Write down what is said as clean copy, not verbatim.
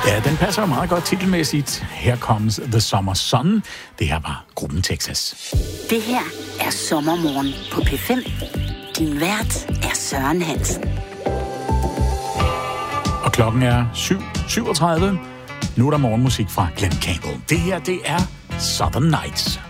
Ja, den passer meget godt titelmæssigt. Here Comes the Summer Sun. Det her var gruppen Texas. Det her er Sommermorgen på P5. Din vært er Søren Hansen. Og klokken er 7:37. Nu er der morgenmusik fra Glenn Campbell. Det her, det er Southern Nights.